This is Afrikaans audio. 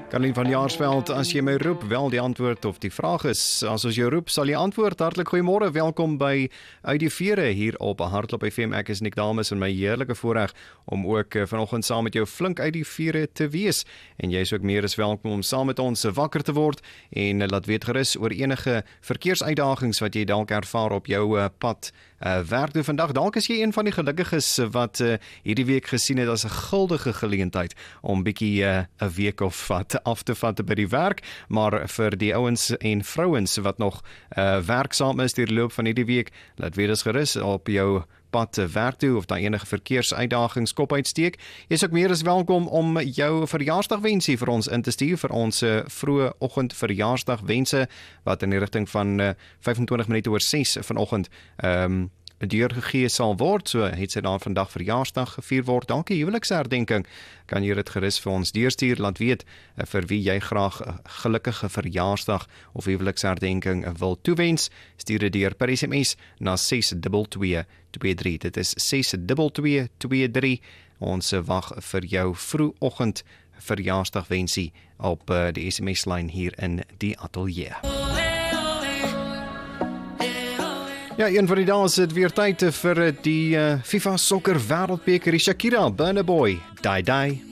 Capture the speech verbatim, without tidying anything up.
Caroline van Jaarsveld, as jy my roep, wel die antwoord of die vraag is, as ons jou roep, sal jy antwoord. Hartlik goeiemôre, welkom by Uit die Vere hier op Hardloop F M. Ek is Nick Dames en my heerlike voorreg om ook vanoggend saam met jou flink uit die vere te wees. En jy is ook meer as welkom om saam met ons wakker te word en laat weet gerus oor enige verkeersuitdagings wat jy dalk ervaar op jou pad uh, werk doen vandag. Dalk is jy een van die gelukkiges wat uh, hierdie week gesien het as 'n guldige geleentheid om bietjie 'n uh, week of wat af te vat by die werk, maar vir die ouens en vrouens wat nog uh, werksaam is deur die loop van hierdie week, laat weet as gerus op jou pad te werk toe of daar enige verkeersuitdagings kop uitsteek. Jy is ook meer as welkom om jou verjaarsdagwensie vir ons in te stuur vir ons uh, vroeë oggend verjaarsdagwense wat in die rigting van uh, vyf en twintig minute oor ses vanoggend ehm um, deurgegee sal word, so het sy daar vandag verjaarsdag gevier word. Dankie huweliksherdenking, kan jy dit gerus vir ons deurstuur, laat weet uh, vir wie jy graag 'n gelukkige verjaarsdag of huweliksherdenking wil toewens. Stuur dit deur per S M S na ses twee twee twee drie. Dit is ses twee twee twee drie. Ons wag vir jou vroegoggend verjaarsdagwensie op uh, die S M S-lyn hier in die ateljee. Ja, een van die dae is dit weer tyd vir die uh, FIFA Sokker Wêreldbeker. Shakira, Burna Boy, Die Die.